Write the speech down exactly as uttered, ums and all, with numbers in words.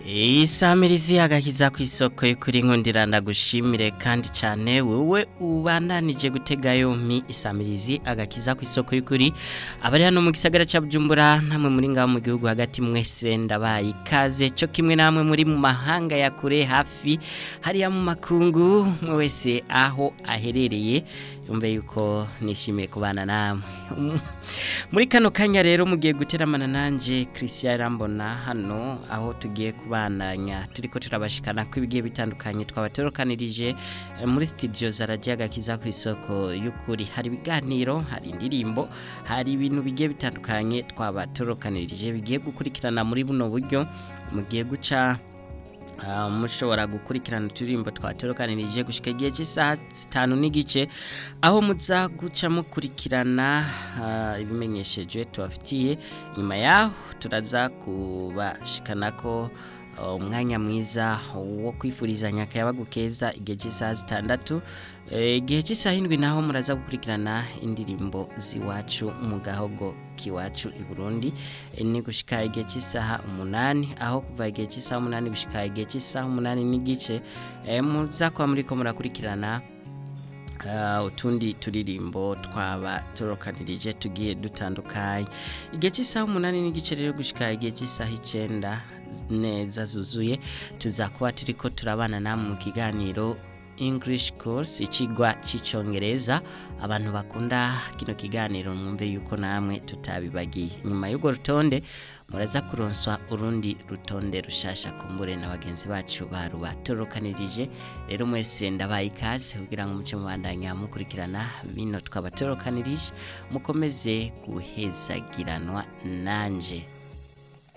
Isamirizi agakiza ku isoko y'ukuri nkundira ndagushimire kandi cyane wowe ubandanije gutega yompi isamirizi agakiza ku isoko y'ukuri abari hano mu gisagara ca Bujumbura namwe muri ngaho mu gihugu hagati mwese ndabaye ikaze cyo kimwe namwe muri mu mahanga ya kure hafi hariya mu makungu mwe wese aho aherereye yumve yuko nishimiye kubana namwe muri kano kanya rero mugiye guteramana nanje Christian Rambona hano aho tugiye kubandanya turiko turabashikana ko ibigiye bitandukanye twabatorokanirije muri studio za Radio Agakiza ku isoko y'ukuri hari biganiro hari indirimbo hari ibintu bigiye bitandukanye twabatorokanirije bigiye gukurikirana muri buno buryo mugiye guca Uh, mushobora gukurikirana turimbo twatorokanirije gushika igihe cy'isaha zitanu n'igice aho muza guca mukurikirana uh, ibimenyesheje tubafitiye nyuma yaho turaza kubashikana ko umwanya mwiza wo kwifurizanya akayabagu keza igihe cy'isaha zitandatu igihe cy'isaha indwi naho muraza gukurikirana indirimbo ziwacu mu gahogo kiwacu i Burundi ni gushika igihe cy'isaha umunani aho kuva igihe cy'isaha umunani gushika igihe cy'isaha umunani n'igice muza kwa muri ko murakurikirana Uh, utundi turirimbo twaba torokanirije tugiye dutandukanye igihe cy'isaha umunani n'igice rero gushika igihe cy'isaha icenda neza zuzuye tuzakuba turiko turabana namwe mu kiganiro English course ikigwa c'icongereza abantu bakunda kino kiganiro mwumve yuko namwe tutabibagiye nyuma y'ugo rutonde muraza kuronswa urundi rutonde rushasha kumbure na bagenzi bacu barubatorokanirije rero mwese ndabaye ikaze kugira ngo muce mubandanya mukurikirana bino twabatorokanirije mukomeze guhezagiranwa nanje